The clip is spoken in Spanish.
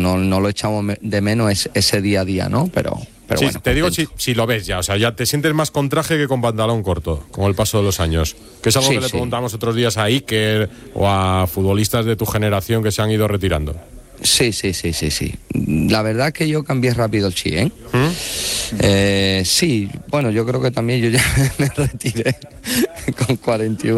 no lo echamos de menos ese día a día, ¿no? Pero sí, bueno, te digo contento. si lo ves ya, o sea, ya te sientes más con traje que con pantalón corto, con el paso de los años. Que es algo que le preguntamos otros días a Iker o a futbolistas de tu generación que se han ido retirando. Sí. La verdad que yo cambié rápido el chip, ¿eh? Sí, bueno, yo creo que también yo ya me retiré con 41.